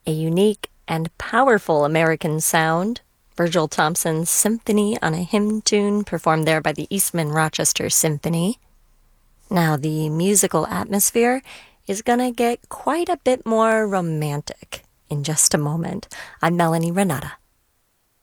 a unique and powerful American sound. Virgil Thompson's Symphony on a Hymn Tune, performed there by the Eastman Rochester Symphony. Now, the musical atmosphere is gonna get quite a bit more romantic in just a moment. I'm Melanie Renata.